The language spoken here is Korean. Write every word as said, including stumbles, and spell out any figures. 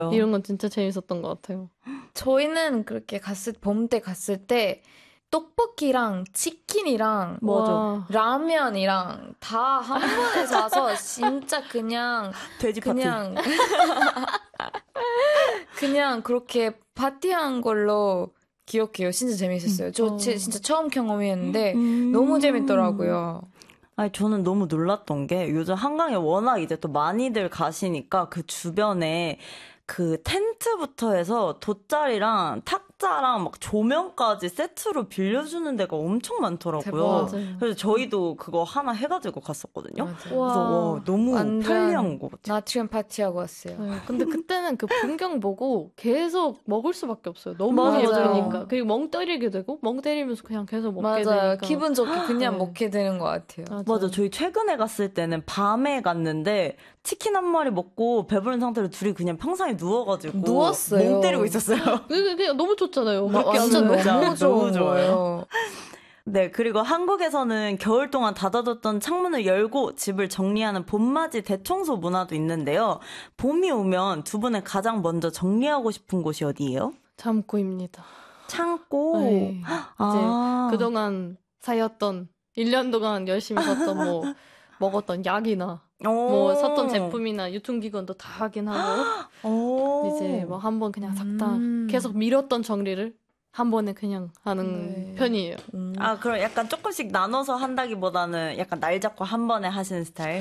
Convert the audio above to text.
이런 건 진짜 재밌었던 것 같아요. 저희는 그렇게 갔을 봄 때 갔을 때 떡볶이랑 치킨이랑 맞아. 라면이랑 다 한 번에 사서 진짜 그냥 돼지 파티. 그냥 그냥 그렇게 파티한 걸로 기억해요. 진짜 재밌었어요. 저 어. 진짜 처음 경험이었는데 음. 너무 재밌더라고요. 아니, 저는 너무 놀랐던 게 요즘 한강에 워낙 이제 또 많이들 가시니까 그 주변에 그 텐트부터 해서 돗자리랑 탁자랑 막 조명까지 세트로 빌려주는 데가 엄청 많더라고요. 대박. 그래서 저희도 그거 하나 해가지고 갔었거든요. 맞아요. 그래서 와, 너무 완전 편리한 것 같아요. 나트륨 파티하고 왔어요. 네, 근데 그때는 그 풍경 보고 계속 먹을 수밖에 없어요. 너무 맞아요. 예쁘니까. 그리고 멍 때리게 되고 멍 때리면서 그냥 계속 먹게 맞아요. 되니까. 기분 좋게 그냥 네. 먹게 되는 것 같아요. 맞아요. 맞아. 저희 최근에 갔을 때는 밤에 갔는데 치킨 한 마리 먹고 배부른 상태로 둘이 그냥 평상에 누워가지고 누웠어요. 멍 때리고 있었어요. 그게, 그게 너무 좋잖아요. 마- 그렇게 완전 하면. 진짜 너무 좋은 너무 좋아요. 거예요. 네, 그리고 한국에서는 겨울 동안 닫아뒀던 창문을 열고 집을 정리하는 봄맞이 대청소 문화도 있는데요. 봄이 오면 두 분의 가장 먼저 정리하고 싶은 곳이 어디예요? 잠꼬입니다. 창고. 네. 이제 아. 그동안 쌓였던 일 년 동안 열심히 샀던 뭐 먹었던 약이나 오. 뭐 샀던 제품이나 유통기간도 다 확인하고 오. 이제 뭐 한번 그냥 싹 다 음. 계속 미뤘던 정리를 한 번에 그냥 하는 네. 편이에요. 음. 아, 그럼 약간 조금씩 나눠서 한다기보다는 약간 날 잡고 한 번에 하시는 스타일?